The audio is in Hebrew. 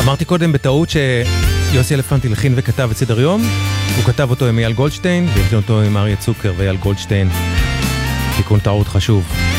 אמרתי קודם בטעות שיוסי אלפנט הלחין וכתב את סדר יום, הוא כתב אותו עם אייל גולדשטיין, והלחין אותו עם אריה צוקר ואייל גולדשטיין. תיקון טעות חשוב.